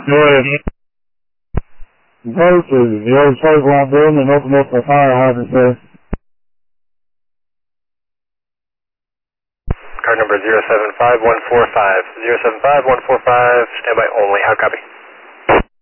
Go ahead. Versus the old church line building and open up the fire hydrant there. Car number 075145. 075145, standby only. How copy?